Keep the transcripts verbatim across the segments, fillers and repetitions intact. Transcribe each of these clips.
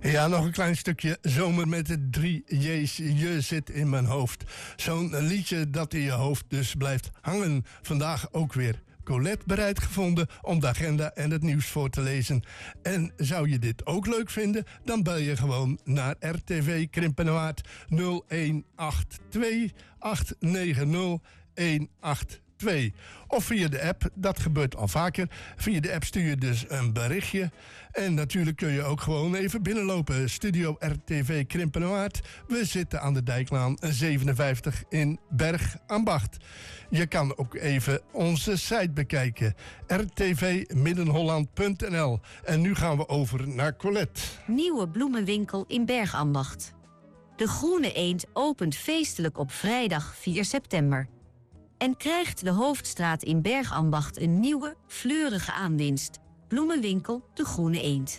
Ja, nog een klein stukje zomer met de drie J's. Je zit in mijn hoofd. Zo'n liedje dat in je hoofd dus blijft hangen. Vandaag ook weer. Colette bereid gevonden om de agenda en het nieuws voor te lezen. En zou je dit ook leuk vinden? Dan bel je gewoon naar R T V Krimpenoord nul een acht twee acht negen nul een acht twee. Of via de app, dat gebeurt al vaker. Via de app stuur je dus een berichtje. En natuurlijk kun je ook gewoon even binnenlopen. Studio R T V Krimpenoord. We zitten aan de Dijklaan zevenenvijftig in Bergambacht. Je kan ook even onze site bekijken. r t v middenholland punt n l. En nu gaan we over naar Colette. Nieuwe bloemenwinkel in Bergambacht. De Groene Eend opent feestelijk op vrijdag vier september. En krijgt de Hoofdstraat in Bergambacht een nieuwe, fleurige aanwinst. Bloemenwinkel De Groene Eend.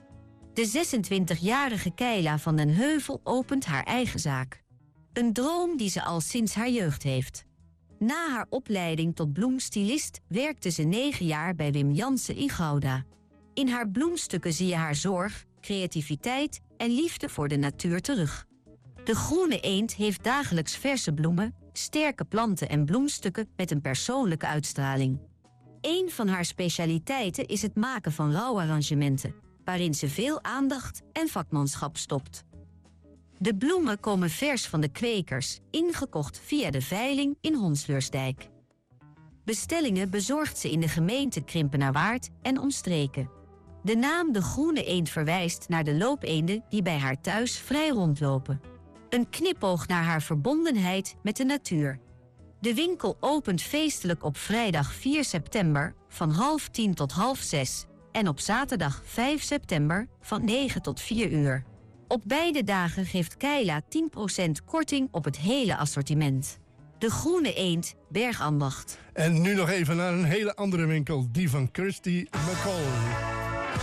De zesentwintigjarige Keila van den Heuvel opent haar eigen zaak. Een droom die ze al sinds haar jeugd heeft. Na haar opleiding tot bloemstylist werkte ze negen jaar bij Wim Jansen in Gouda. In haar bloemstukken zie je haar zorg, creativiteit en liefde voor de natuur terug. De Groene Eend heeft dagelijks verse bloemen, sterke planten en bloemstukken met een persoonlijke uitstraling. Een van haar specialiteiten is het maken van rouwarrangementen, waarin ze veel aandacht en vakmanschap stopt. De bloemen komen vers van de kwekers, ingekocht via de veiling in Honsleursdijk. Bestellingen bezorgt ze in de gemeente Krimpenaarwaard en omstreken. De naam De Groene Eend verwijst naar de loopeenden die bij haar thuis vrij rondlopen. Een knipoog naar haar verbondenheid met de natuur. De winkel opent feestelijk op vrijdag vier september van half tien tot half zes en op zaterdag vijf september van negen tot vier uur. Op beide dagen geeft Keila tien procent korting op het hele assortiment. De Groene Eend, Bergambacht. En nu nog even naar een hele andere winkel, die van Kirsty McCall.